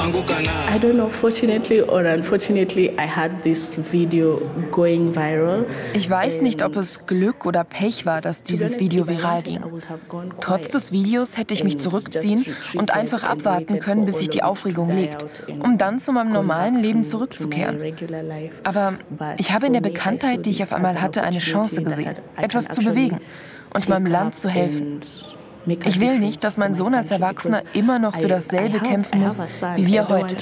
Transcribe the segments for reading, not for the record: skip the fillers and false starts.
I don't know, fortunately or unfortunately, I had this video going viral. Ich weiß nicht, ob es Glück oder Pech war, dass dieses Video viral ging. Trotz des Videos hätte ich mich zurückziehen und einfach abwarten können, bis sich die Aufregung legt, um dann zu meinem normalen Leben zurückzukehren. Aber ich habe in der Bekanntheit, die ich auf einmal hatte, eine Chance gesehen, etwas zu bewegen und meinem Land zu helfen. Ich will nicht, dass mein Sohn als Erwachsener immer noch für dasselbe kämpfen muss, wie wir heute.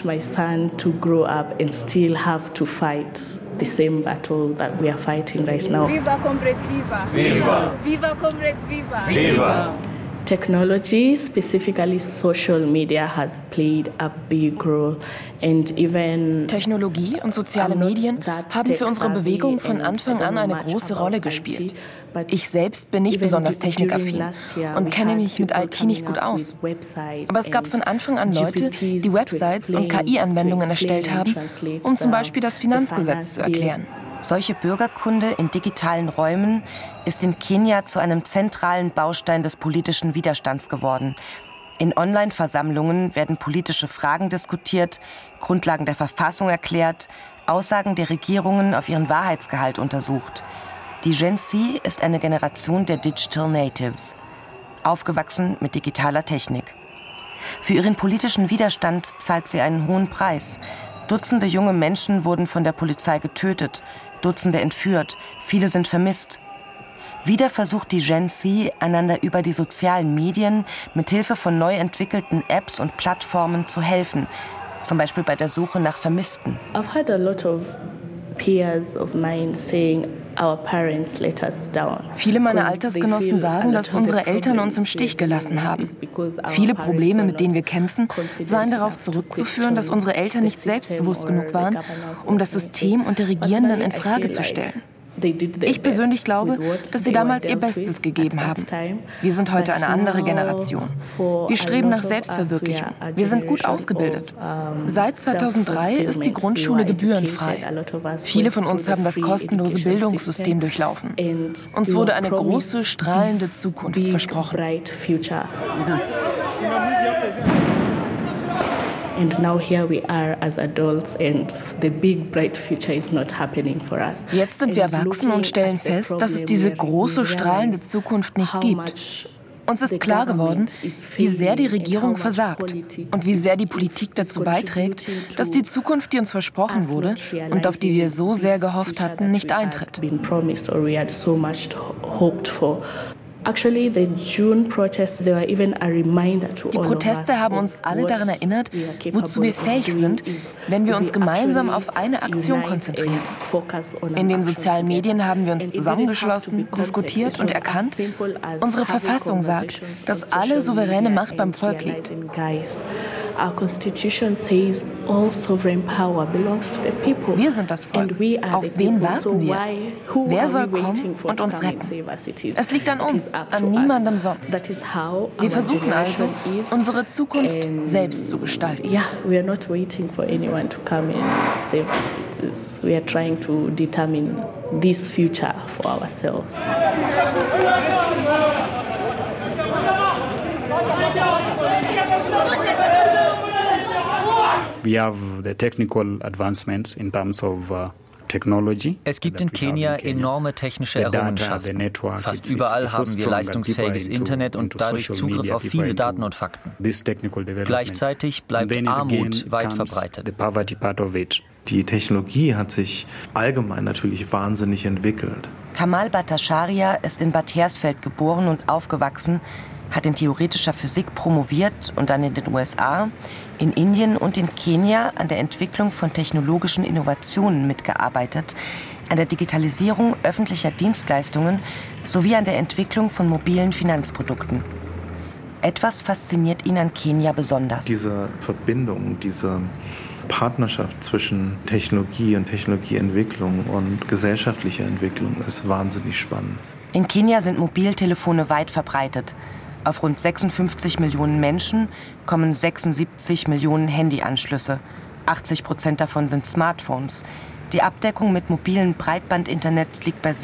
The same battle that we are fighting right now. Viva Comrades, viva! Viva! Viva Comrades, viva! Viva! Technology, specifically social media, has played a big role. And even Technologie und soziale Medien haben für unsere Bewegung von Anfang an eine große Rolle gespielt. Ich selbst bin nicht besonders technikaffin und kenne mich mit IT nicht gut aus. Aber es gab von Anfang an Leute, die Websites und KI-Anwendungen erstellt haben, um zum Beispiel das Finanzgesetz zu erklären. Solche Bürgerkunde in digitalen Räumen ist in Kenia zu einem zentralen Baustein des politischen Widerstands geworden. In Online-Versammlungen werden politische Fragen diskutiert, Grundlagen der Verfassung erklärt, Aussagen der Regierungen auf ihren Wahrheitsgehalt untersucht. Die Gen Z ist eine Generation der Digital Natives, aufgewachsen mit digitaler Technik. Für ihren politischen Widerstand zahlt sie einen hohen Preis. Dutzende junge Menschen wurden von der Polizei getötet, Dutzende entführt, viele sind vermisst. Wieder versucht die Gen Z, einander über die sozialen Medien mit Hilfe von neu entwickelten Apps und Plattformen zu helfen, zum Beispiel bei der Suche nach Vermissten. I've had a lot of peers of mine saying our parents let us down. Viele meiner Altersgenossen sagen, dass unsere Eltern uns im Stich gelassen haben. Viele Probleme, mit denen wir kämpfen, seien darauf zurückzuführen, dass unsere Eltern nicht selbstbewusst genug waren, um das System und die Regierenden in Frage zu stellen. Ich persönlich glaube, dass sie damals ihr Bestes gegeben haben. Wir sind heute eine andere Generation. Wir streben nach Selbstverwirklichung. Wir sind gut ausgebildet. Seit 2003 ist die Grundschule gebührenfrei. Viele von uns haben das kostenlose Bildungssystem durchlaufen. Uns wurde eine große, strahlende Zukunft versprochen. And now here we are as adults and the big bright future is not happening for us. Jetzt sind wir erwachsen und stellen fest, dass es diese große, strahlende Zukunft nicht gibt. Uns ist klar geworden, wie sehr die Regierung versagt und wie sehr die Politik dazu beiträgt, dass die Zukunft, die uns versprochen wurde und auf die wir so sehr gehofft hatten, nicht eintritt. Die Proteste haben uns alle daran erinnert, wozu wir fähig sind, wenn wir uns gemeinsam auf eine Aktion konzentrieren. In den sozialen Medien haben wir uns zusammengeschlossen, diskutiert und erkannt, unsere Verfassung sagt, dass alle souveräne Macht beim Volk liegt. Wir sind das Volk. Auf wen warten wir? Wer soll kommen und uns retten? Es liegt an uns, an niemandem sonst. Wir versuchen also, unsere Zukunft selbst zu gestalten. Yeah, we are not waiting for anyone to come and save us. We are trying to determine this future for ourselves. We have the technical advancements in terms of technology. Es gibt in Kenia enorme technische Errungenschaften. Fast überall haben wir leistungsfähiges Internet und dadurch Zugriff auf viele Daten und Fakten. Gleichzeitig bleibt Armut weit verbreitet. Die Technologie hat sich allgemein natürlich wahnsinnig entwickelt. Kamal Bhattacharya ist in Bad Hersfeld geboren und aufgewachsen, hat in theoretischer Physik promoviert und dann in den USA, in Indien und in Kenia an der Entwicklung von technologischen Innovationen mitgearbeitet, an der Digitalisierung öffentlicher Dienstleistungen sowie an der Entwicklung von mobilen Finanzprodukten. Etwas fasziniert ihn an Kenia besonders. Diese Verbindung, diese Partnerschaft zwischen Technologie und Technologieentwicklung und gesellschaftlicher Entwicklung ist wahnsinnig spannend. In Kenia sind Mobiltelefone weit verbreitet. Auf rund 56 Millionen Menschen kommen 76 Millionen Handyanschlüsse. 80% davon sind Smartphones. Die Abdeckung mit mobilem Breitbandinternet liegt bei